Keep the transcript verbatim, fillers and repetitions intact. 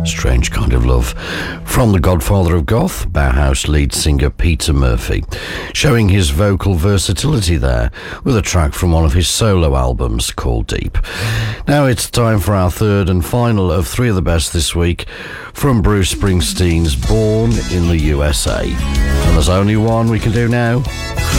Strange Kind of Love from the godfather of goth, Bauhaus lead singer Peter Murphy, showing his vocal versatility there with a track from one of his solo albums called Deep. Now it's time for our third and final of three of the best this week from Bruce Springsteen's Born in the U S A. And there's only one we can do now.